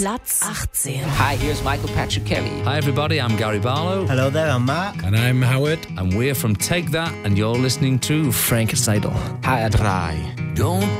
Platz 18. Hi, here's Michael Patrick Kelly. Hi everybody, I'm Gary Barlow. Hello there, I'm Mark. And I'm Howard. And we're from Take That, and you're listening to Frank Seidel. Hi, Adrai. Don't